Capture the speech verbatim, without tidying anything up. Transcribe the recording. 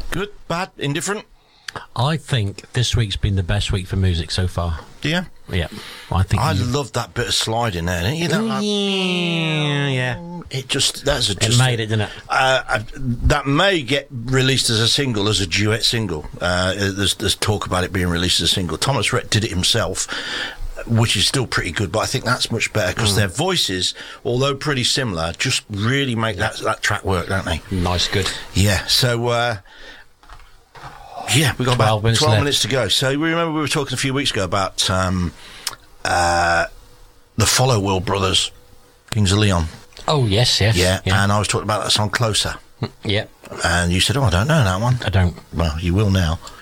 Good, bad, indifferent? I think this week's been the best week for music so far. Do you? Yeah, I think. I you... loved that bit of sliding there, didn't you? That, like, yeah, yeah. It just that's a, It just made it, didn't it? Uh, I, that may get released as a single, as a duet single. Uh, there's, there's talk about it being released as a single. Thomas Rhett did it himself, which is still pretty good, but I think that's much better because mm. their voices, although pretty similar, just really make that that track work, don't they? Nice, good. Yeah. So. Uh, Yeah, we've got about minutes twelve left. minutes to go. So we remember we were talking a few weeks ago about um, uh, the Follow Will Brothers, Kings of Leon. Oh, yes, yes. Yeah, yeah. and I was talking about that song Closer. Yeah. And you said, oh, I don't know that one. I don't. Well, you will now.